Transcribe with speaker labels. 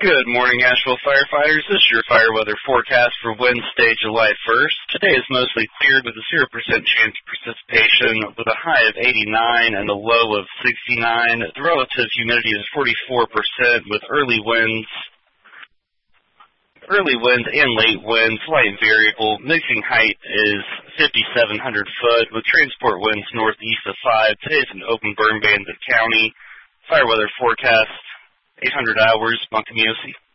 Speaker 1: Good morning, Asheville firefighters. This is your fire weather forecast for Wednesday, July 1st. Today is mostly cleared with a 0% chance of precipitation with a high of 89 and a low of 69. The relative humidity is 44% with early winds and late winds, light variable. Mixing height is 5,700 foot with transport winds northeast of 5. Today is an open burn ban in the county. Fire weather forecast, 800 hours, Montgomery.